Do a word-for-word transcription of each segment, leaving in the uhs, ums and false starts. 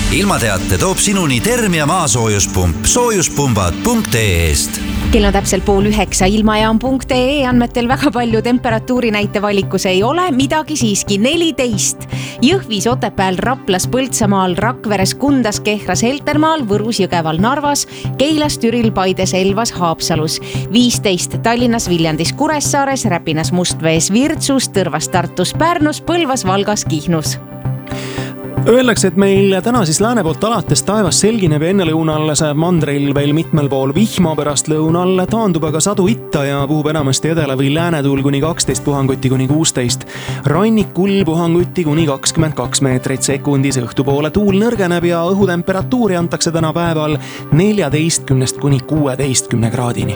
ilmateate toob sinuni Termia maasoojuspump soojuspumbad punkt ee-st. Kell on täpselt pool üheksa, ilmajaam punkt ee andmetel väga palju temperatuuri näite valikus ei ole, midagi siiski neliteist. Jõhvis, Otepääl, Raplas, Põltsamaal, Rakveres, Kundas, Kehras, Heltermaal, Võrus, Jõgeval, Narvas, Keilas, Türil, Paides, Elvas, Haapsalus. viisteist Tallinnas, Viljandis, Kuressaares, Räpinas, Mustvees, Virtsus, Tõrvas, Tartus, Pärnus, Põlvas, Valgas, Kihnus. Öeldakse, et meil täna siis lääne poolt alates taevas selgineb ja enne lõunal sajab mandril veel mitmel pool vihma, pärast lõunal taandub aga sadu itta ja puhub enamasti edela või läänetuul kuni kaksteist, puhanguti kuni kuusteist. Rannikul puhanguti kuni kakskümmend kaks meetrit sekundis, õhtupoole tuul nõrgeneb ja õhutemperatuuri antakse täna päeval neljateistkümnest kuni kuueteistkümne kraadini.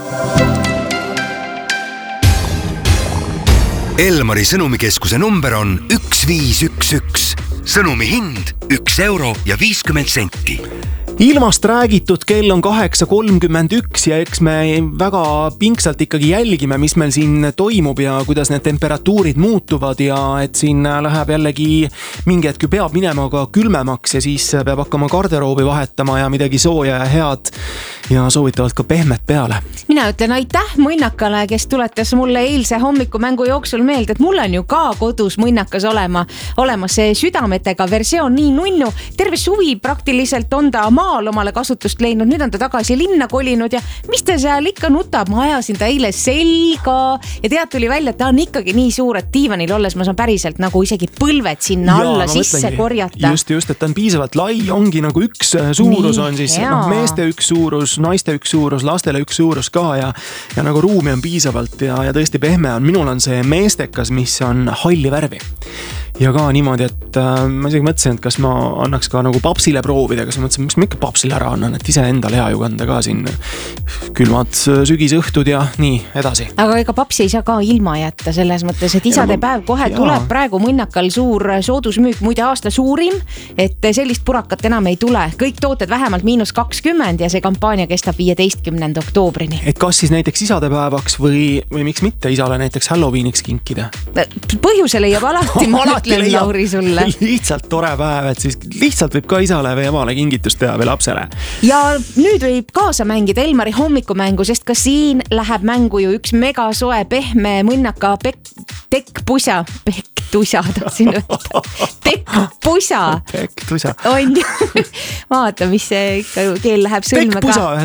Elmari sõnumikeskuse number on üks viis üks üks. Sõnumi hind üks euro ja viiskümmend senti. Ilmast räägitud, kell on kaheksa kolmkümmend üks ja eks me väga pingsalt ikkagi jälgime, mis meil siin toimub ja kuidas need temperatuurid muutuvad ja et siin läheb jällegi mingi hetk peab minema ka külmemaks ja siis peab hakkama garderoobi vahetama ja midagi sooja ja head ja soovitavalt ka pehmet peale. Mina ütlen aitäh Mõnnakale, kes tuletas mulle eilse hommikumängu jooksul meelde, et mul on ju ka kodus Mõnnakas olema, olemas see südametega versioon nii nunnu. Terve suvi praktiliselt on ta maal omale kasutust leidnud, nüüd on ta tagasi linna kolinud ja mis ta seal ikka nutab, ma ajasin ta eile selga ja tead tuli välja, et ta on ikkagi nii suur, et diivanil olles ma saan päriselt nagu isegi põlved sinna ja, alla sisse mõtlengi. Korjata. Just, just, et ta on piisavalt lai, ongi nagu üks suurus nii, on siis no, meeste üks suurus, naiste üks suurus, lastele üks suurus ka ja, ja nagu ruumi on piisavalt ja, ja tõesti pehme on. Minul on see meestekas, mis on halli värvi. Ja ka niimoodi, et äh, ma isegi mõtlesin, et kas ma annaks ka nagu papsile proovida, kas ma mõtlesin, miks ma ikka papsile ära annan, et ise endale hea ju kanda ka siin külmad sügisõhtud ja nii edasi. Aga ega papsi ei saa ka ilma jätta selles mõttes, et isade päev kohe ja. Tuleb praegu Mõnnakal suur soodusmüük, muide aasta suurim, et sellist purakat enam ei tule. Kõik tooted vähemalt miinus kakskümmend ja see kampaania kestab viieteistkümnenda oktoobrini. Et kas siis näiteks isade päevaks või, või miks mitte isale näiteks Halloweeniks kinkida? Põhjusele jääb alati ma ütlen Lauri sulle. Lihtsalt tore päev, et siis lihtsalt võib ka isale või emale kingitust teha või lapsele. Ja nüüd võib kaasa mängida Elmari hommikumängu, sest ka siin läheb mängu ju üks megasoe pehme Mõnnaka pek, tekkpusa, pektusa, tahtsin öelda. Tekkpusa. Pektusa. On ju. Vaata, mis see ikka keel läheb sõlme ka.